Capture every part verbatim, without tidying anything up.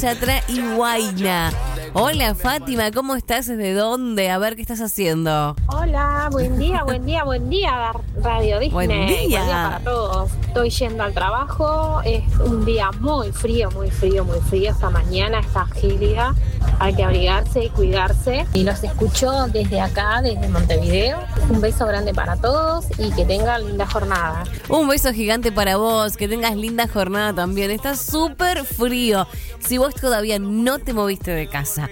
Chatra y Huayna. Hola Fátima, ¿cómo estás? ¿Desde dónde? A ver, ¿qué estás haciendo? Hola, buen día, buen día, buen día, Radio Disney. Buen día. Buen día para todos. Estoy yendo al trabajo, es un día muy frío, muy frío, muy frío. Esta mañana está gélida, hay que abrigarse y cuidarse. Y los escucho desde acá, desde Montevideo. Un beso grande para todos y que tengan linda jornada. Un beso gigante para vos, que tengas linda jornada también. Está súper frío. Si vos todavía no te moviste de casa,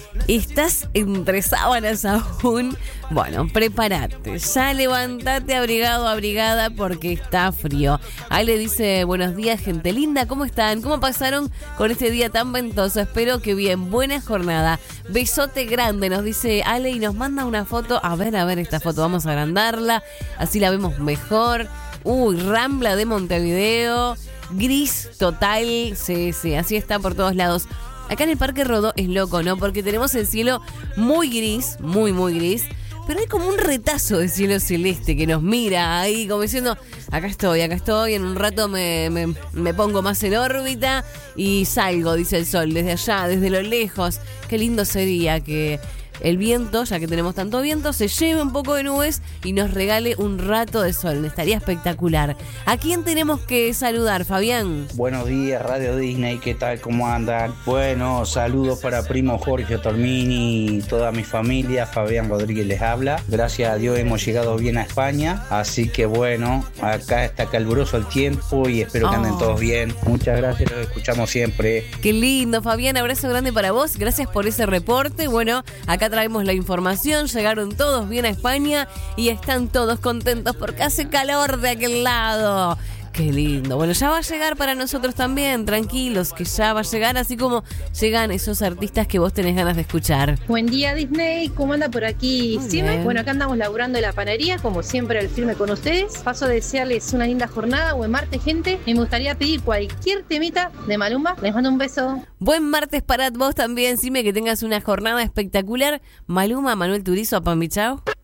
estás entre sábanas aún, bueno, prepárate, ya levántate abrigado, abrigada, porque está frío. Ale dice, buenos días, gente linda, ¿cómo están? ¿Cómo pasaron con este día tan ventoso? Espero que bien, buena jornada. Besote grande, nos dice Ale y nos manda una foto. A ver, a ver esta foto, vamos a agrandarla, así la vemos mejor. Uy, Rambla de Montevideo, gris total, sí, sí, así está por todos lados. Acá en el Parque Rodó es loco, ¿no? Porque tenemos el cielo muy gris, muy, muy gris, pero hay como un retazo de cielo celeste que nos mira ahí como diciendo, acá estoy, acá estoy, en un rato me, me, me pongo más en órbita y salgo, dice el sol, desde allá, desde lo lejos. Qué lindo sería que el viento, ya que tenemos tanto viento, se lleve un poco de nubes y nos regale un rato de sol. Estaría espectacular. ¿A quién tenemos que saludar, Fabián? Buenos días, Radio Disney, ¿qué tal? ¿Cómo andan? Bueno, saludos para primo Jorge Tormini y toda mi familia. Fabián Rodríguez les habla. Gracias a Dios hemos llegado bien a España. Así que bueno, acá está caluroso el tiempo y espero que anden Oh. todos bien. Muchas gracias, los escuchamos siempre. Qué lindo, Fabián. Abrazo grande para vos. Gracias por ese reporte. Bueno, acá traemos la información. Llegaron todos bien a España y están todos contentos porque hace calor de aquel lado. Qué lindo. Bueno, ya va a llegar para nosotros también, tranquilos, que ya va a llegar, así como llegan esos artistas que vos tenés ganas de escuchar. Buen día, Disney, ¿cómo anda por aquí? Muy Sime? bien. Bueno, acá andamos laburando en la panadería, como siempre el firme con ustedes. Paso a desearles una linda jornada, buen martes, gente. Y me gustaría pedir cualquier temita de Maluma. Les mando un beso. Buen martes para vos también, Sime, que tengas una jornada espectacular. Maluma, Manuel Turizo, Pambi, chao.